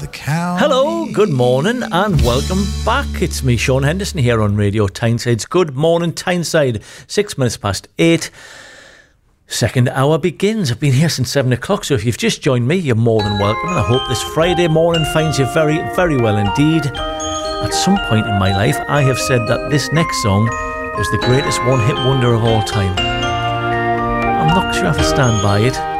the county. Hello, good morning and welcome back. It's me, Sean Henderson, here on Radio Tynesyde's Good Morning Tyneside. 6 minutes past 8. Second hour begins. I've been here since 7 o'clock, so if you've just joined me, you're more than welcome. And I hope this Friday morning finds you very, very well indeed. At some point in my life, I have said that this next song was the greatest one-hit wonder of all time. I'm not sure if I stand by it.